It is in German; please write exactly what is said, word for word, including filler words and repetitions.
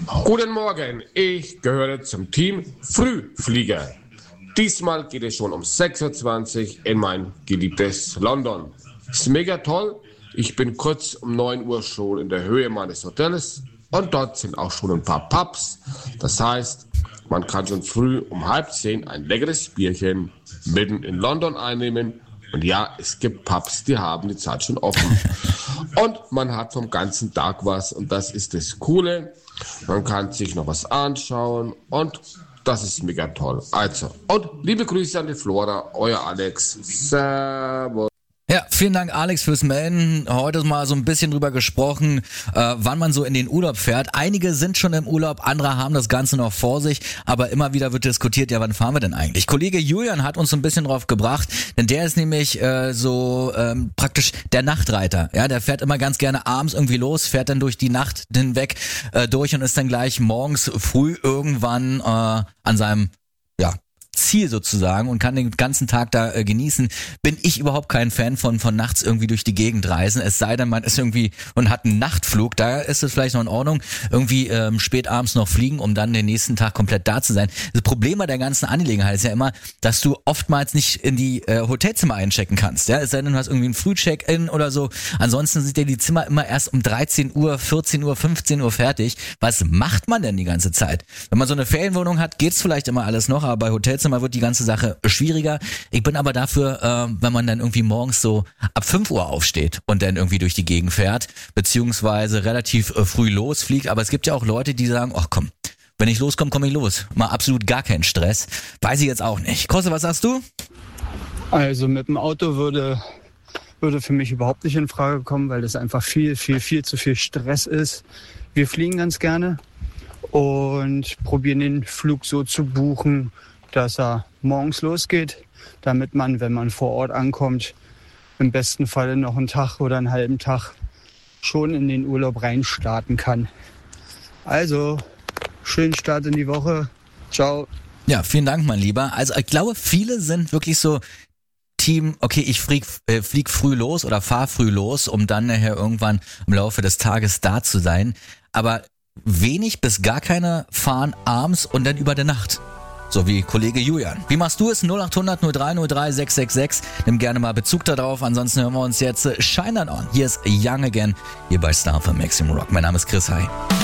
Guten Morgen, ich gehöre zum Team Frühflieger. Diesmal geht es schon um sechs Uhr zwanzig in mein geliebtes London. Ist mega toll. Ich bin kurz um neun Uhr schon in der Höhe meines Hotels und dort sind auch schon ein paar Pubs. Das heißt, man kann schon früh um halb zehn ein leckeres Bierchen mitten in London einnehmen. Und ja, es gibt Pubs, die haben die Zeit schon offen. Und man hat vom ganzen Tag was und das ist das Coole. Man kann sich noch was anschauen und das ist mega toll. Also, und liebe Grüße an die Flora, euer Alex. Servus. Ja, vielen Dank Alex fürs Melden. Heute mal so ein bisschen drüber gesprochen, äh, wann man so in den Urlaub fährt. Einige sind schon im Urlaub, andere haben das Ganze noch vor sich, aber immer wieder wird diskutiert, ja, wann fahren wir denn eigentlich? Kollege Julian hat uns so ein bisschen drauf gebracht, denn der ist nämlich äh, so ähm, praktisch der Nachtreiter. Ja, der fährt immer ganz gerne abends irgendwie los, fährt dann durch die Nacht hinweg äh, durch und ist dann gleich morgens früh irgendwann äh, an seinem, ja, Ziel sozusagen und kann den ganzen Tag da äh, genießen. Bin ich überhaupt kein Fan von von nachts irgendwie durch die Gegend reisen. Es sei denn, man ist irgendwie und hat einen Nachtflug, da ist es vielleicht noch in Ordnung. Irgendwie ähm, spät abends noch fliegen, um dann den nächsten Tag komplett da zu sein. Das Problem bei der ganzen Angelegenheit ist ja immer, dass du oftmals nicht in die äh, Hotelzimmer einchecken kannst. Ja, es sei denn, du hast irgendwie ein Frühcheck-in oder so. Ansonsten sind ja die Zimmer immer erst um dreizehn Uhr, vierzehn Uhr, fünfzehn Uhr fertig. Was macht man denn die ganze Zeit? Wenn man so eine Ferienwohnung hat, geht's vielleicht immer alles noch, aber bei Hotelzimmer wird die ganze Sache schwieriger. Ich bin aber dafür, äh, wenn man dann irgendwie morgens so ab fünf Uhr aufsteht und dann irgendwie durch die Gegend fährt, beziehungsweise relativ äh, früh losfliegt. Aber es gibt ja auch Leute, die sagen, ach komm, wenn ich loskomme, komme ich los. Mal absolut gar keinen Stress. Weiß ich jetzt auch nicht. Kosse, was sagst du? Also mit dem Auto würde, würde für mich überhaupt nicht in Frage kommen, weil das einfach viel, viel, viel zu viel Stress ist. Wir fliegen ganz gerne und probieren den Flug so zu buchen, dass er morgens losgeht, damit man, wenn man vor Ort ankommt, im besten Falle noch einen Tag oder einen halben Tag schon in den Urlaub reinstarten kann. Also, schönen Start in die Woche. Ciao. Ja, vielen Dank, mein Lieber. Also ich glaube, viele sind wirklich so Team, okay, ich flieg, äh, flieg früh los oder fahr früh los, um dann nachher irgendwann im Laufe des Tages da zu sein. Aber wenig bis gar keine fahren abends und dann über der Nacht. So wie Kollege Julian. Wie machst du es? null acht hundert null drei null drei sechs sechs sechs. Nimm gerne mal Bezug darauf. Ansonsten hören wir uns jetzt Shine On. Hier ist Young Again, hier bei Star für Maximum Rock. Mein Name ist Chris. Hi.